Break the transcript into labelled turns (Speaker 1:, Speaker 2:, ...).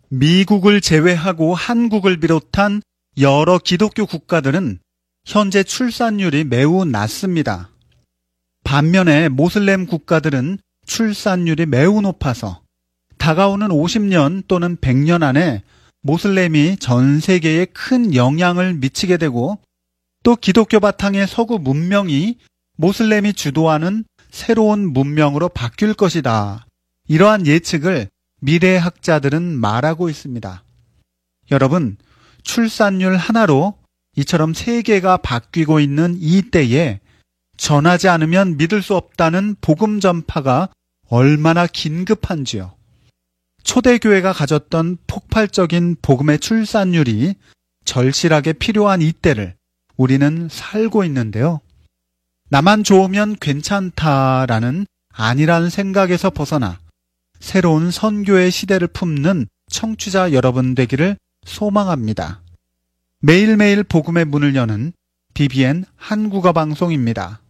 Speaker 1: 미국을 제외하고 한국을 비롯한 여러 기독교 국가들은 현재 출산율이 매우 낮습니다. 반면에 모슬렘 국가들은 출산율이 매우 높아서 다가오는 50년 또는 100년 안에 모슬렘이 전 세계에 큰 영향을 미치게 되고 또 기독교 바탕의 서구 문명이 모슬렘이 주도하는 새로운 문명으로 바뀔 것이다. 이러한 예측을 미래학자들은 말하고 있습니다. 여러분, 출산율 하나로 이처럼 세계가 바뀌고 있는 이 때에 전하지 않으면 믿을 수 없다는 복음 전파가 얼마나 긴급한지요. 초대교회가 가졌던 폭발적인 복음의 출산율이 절실하게 필요한 이때를 우리는 살고 있는데요. 나만 좋으면 괜찮다라는 아니라는 생각에서 벗어나 새로운 선교의 시대를 품는 청취자 여러분 되기를 소망합니다. 매일매일 복음의 문을 여는 BBN 한국어 방송입니다.